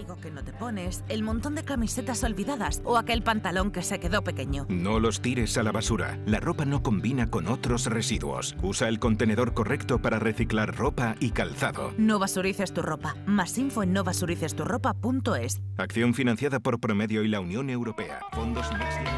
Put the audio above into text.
abrigo que no te pones, el montón de camisetas olvidadas o aquel pantalón que se quedó pequeño. No los tires a la basura. La ropa no combina con otros residuos. Usa el contenedor correcto para reciclar ropa y calzado. No basurices tu ropa. Más info en novasuricesturopa.es. Acción financiada por Promedio y la Unión Europea. Fondos Next Generation.